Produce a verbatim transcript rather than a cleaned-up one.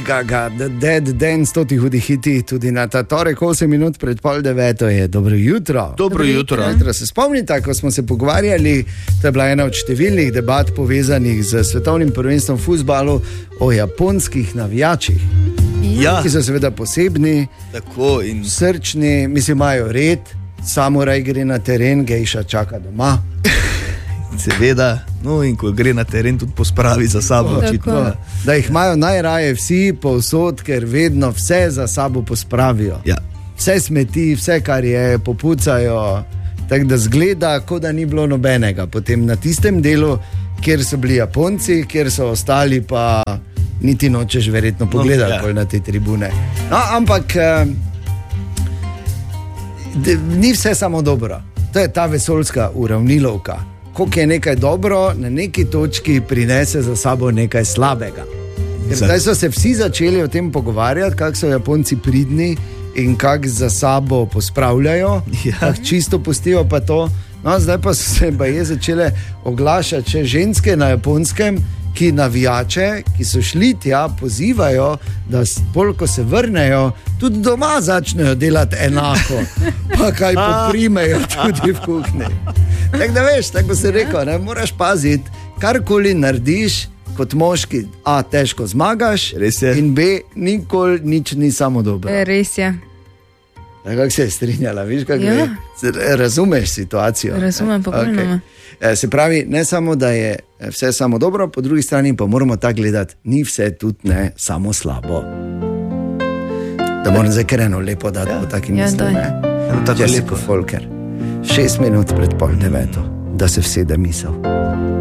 Gaga, The Dead Dance, stoti hudi hiti, tudi na ta torek osem minut pred pol deveto je dobro jutro. Dobro jutro. jutro. Se spomnite, ko smo se pogovarjali, to je bila ena od številnih debat povezanih z svetovnim prvenstvom v fuzbalu o japonskih navijačih. Ja. Ki so seveda posebni, tako in srčni, mislim, imajo red, samuraj gre na teren, gejša čaka doma. Seveda, no in ko gre na teren, tudi pospravi za sabo. Očitno, da jih imajo najraje vsi povsod, ker vedno vse za sabo pospravijo. Ja. Vse smeti, vse kar je, popucajo, tako da zgleda, kot da ni bilo nobenega. Potem na tistem delu, kjer so bili Japonci, kjer so ostali, pa niti nočeš verjetno pogledati no, ja. na te tribune. No, ampak eh, de, ni vse samo dobro. To je ta vesoljska uravnilovka. Koliko je nekaj dobro, na neki točki prinese za sabo nekaj slabega. Ker zdaj so se vsi začeli o tem pogovarjati, kako so Japonci pridni in kako za sabo pospravljajo, ja. kako čisto pustijo pa to. No, zdaj pa so se baje začele oglašati še ženske na Japonskem, ki navijače, ki so šli tja, pozivajo, da bolj ko se vrnejo, tudi doma začnejo delati enako, pa kaj poprimejo tudi v kuhinji. Tako da veš, tako se rekel, ne, moraš paziti, karkoli narediš kot moški, a težko zmagaš, in b, nikoli nič ni samo dobro. Res je. Kako se je strinjala, viš, kako ja. je? Razumeš situacijo? Razumem, popolnoma. Okay. Se pravi, ne samo, da je vse samo dobro, po drugi strani pa moramo tako gledati, ni vse tudi ne samo slabo. Da moram zdaj kar eno lepo dati, ja. po takim ja, mislim, ne? Jessica Folker. Šest minut pred pol deveto, da se vsede misel.